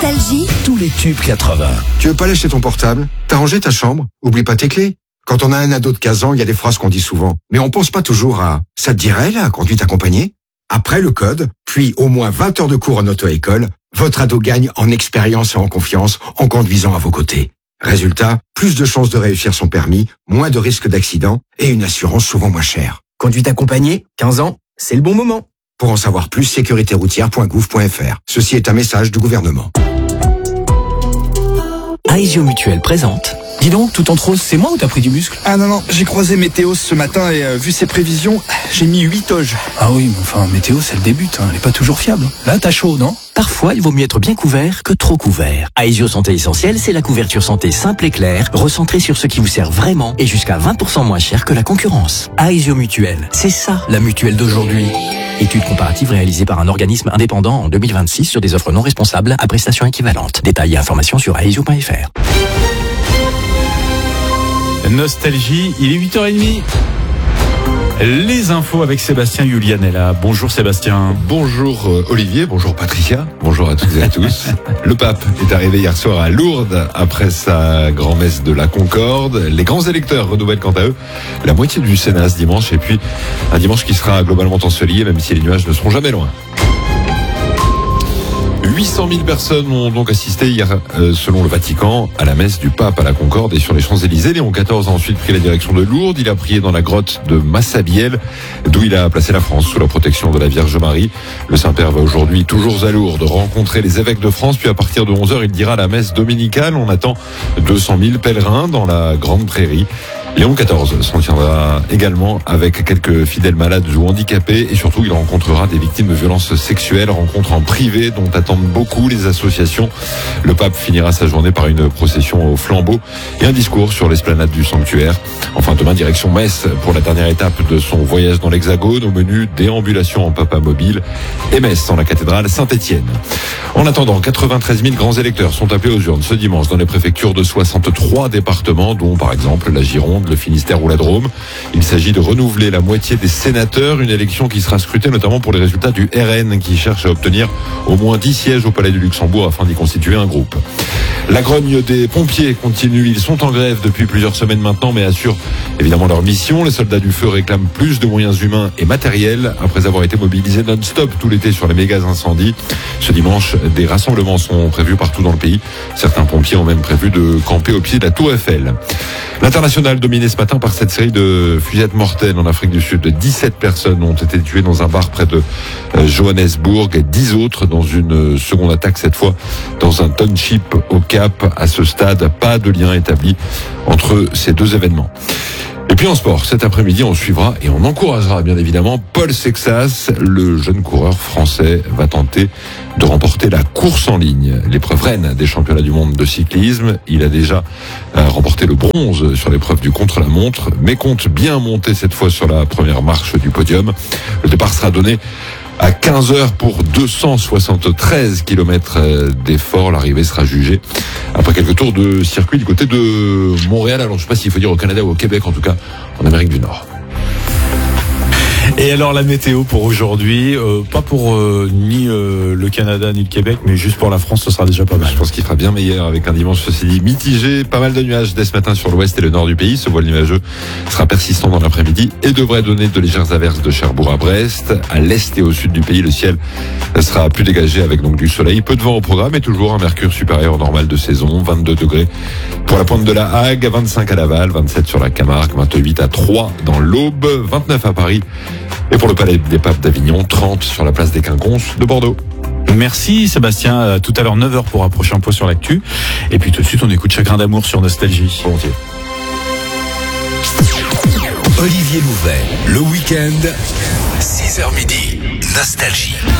Nostalgie, tous les tubes 80. Tu veux pas lâcher ton portable? T'as rangé ta chambre? Oublie pas tes clés. Quand on a un ado de 15 ans, il y a des phrases qu'on dit souvent. Mais on pense pas toujours à « ça te dirait, la conduite accompagnée ?» Après le code, puis au moins 20 heures de cours en auto-école, votre ado gagne en expérience et en confiance en conduisant à vos côtés. Résultat, plus de chances de réussir son permis, moins de risques d'accident et une assurance souvent moins chère. Conduite accompagnée, 15 ans, c'est le bon moment. Pour en savoir plus, sécuritéroutière.gouv.fr. Ceci est un message du gouvernement. Aesio Mutuel présente. Dis donc, tout en rose, c'est moi ou t'as pris du muscle? Ah non, j'ai croisé Météo ce matin et vu ses prévisions, j'ai mis 8 oges. Ah oui, mais enfin, Météo, c'est le début, elle est pas toujours fiable. Là, t'as chaud, non? Parfois, il vaut mieux être bien couvert que trop couvert. Aesio Santé Essentielle, c'est la couverture santé simple et claire, recentrée sur ce qui vous sert vraiment et jusqu'à 20% moins cher que la concurrence. Aesio Mutuel, c'est ça, la mutuelle d'aujourd'hui. Étude comparative réalisée par un organisme indépendant en 2026 sur des offres non responsables à prestations équivalentes. Détails et informations sur aesio.fr. Nostalgie, il est 8h30. Les infos avec Sébastien Julianella. Bonjour Sébastien. Bonjour Olivier, bonjour Patricia, bonjour à toutes et à tous. Le pape est arrivé hier soir à Lourdes après sa grand-messe de la Concorde. Les grands électeurs renouvellent quant à eux la moitié du Sénat ce dimanche, et puis un dimanche qui sera globalement ensoleillé, même si les nuages ne seront jamais loin. 800 000 personnes ont donc assisté hier, selon le Vatican, à la messe du pape à la Concorde et sur les Champs-Élysées. Léon XIV a ensuite pris la direction de Lourdes. Il a prié dans la grotte de Massabielle, d'où il a placé la France sous la protection de la Vierge Marie. Le Saint-Père va aujourd'hui, toujours à Lourdes, rencontrer les évêques de France. Puis à partir de 11h, il dira la messe dominicale. On attend 200 000 pèlerins dans la Grande Prairie. Léon XIV s'en tiendra également avec quelques fidèles malades ou handicapés, et surtout il rencontrera des victimes de violences sexuelles, rencontres en privé dont attendent beaucoup les associations. Le pape finira sa journée par une procession au flambeau et un discours sur l'esplanade du sanctuaire. Enfin, demain, direction Metz pour la dernière étape de son voyage dans l'Hexagone. Au menu, déambulation en papa mobile et messe dans la cathédrale Saint-Étienne. En attendant, 93 000 grands électeurs sont appelés aux urnes ce dimanche dans les préfectures de 63 départements, dont par exemple la Gironde, le Finistère ou la Drôme. Il s'agit de renouveler la moitié des sénateurs, une élection qui sera scrutée notamment pour les résultats du RN qui cherche à obtenir au moins 10 sièges au Palais du Luxembourg afin d'y constituer un groupe. La grogne des pompiers continue. Ils sont en grève depuis plusieurs semaines maintenant, mais assurent évidemment leur mission. Les soldats du feu réclament plus de moyens humains et matériels après avoir été mobilisés non-stop tout l'été sur les méga incendies. Ce dimanche, des rassemblements sont prévus partout dans le pays. Certains pompiers ont même prévu de camper au pied de la Tour Eiffel. L'international dominé ce matin par cette série de fusillades mortelles en Afrique du Sud. 17 personnes ont été tuées dans un bar près de Johannesburg et 10 autres dans une seconde attaque, cette fois dans un township au Cap. À ce stade, pas de lien établi entre ces deux événements. Et puis en sport, cet après-midi, on suivra et on encouragera bien évidemment Paul Sexas. Le jeune coureur français va tenter de remporter la course en ligne, l'épreuve reine des championnats du monde de cyclisme. Il a déjà remporté le bronze sur l'épreuve du contre-la-montre, mais compte bien monter cette fois sur la première marche du podium. Le départ sera donné à 15h pour 273 km d'effort. L'arrivée sera jugée après quelques tours de circuit du côté de Montréal. Alors je ne sais pas s'il faut dire au Canada ou au Québec, en tout cas en Amérique du Nord. Et alors la météo pour aujourd'hui, pas pour ni le Canada ni le Québec, mais juste pour la France, ce sera déjà pas mal. Je pense qu'il fera bien meilleur avec un dimanche, ceci dit, mitigé. Pas mal de nuages dès ce matin sur l'ouest et le nord du pays. Ce voile nuageux sera persistant dans l'après-midi et devrait donner de légères averses de Cherbourg à Brest. À l'est et au sud du pays, le ciel sera plus dégagé avec donc du soleil. Peu de vent au programme et toujours un mercure supérieur au normal de saison. 22 degrés pour la pointe de la Hague, 25 à Laval, 27 sur la Camargue, 28 à Troyes dans l'Aube, 29 à Paris. Et pour le Palais des Papes d'Avignon, 30 sur la place des Quinconces de Bordeaux. Merci Sébastien. Tout à l'heure 9h pour un prochain point sur l'actu. Et puis tout de suite on écoute Chagrin d'amour sur Nostalgie. Volontiers. Olivier Louvet, le week-end, 6h midi, Nostalgie.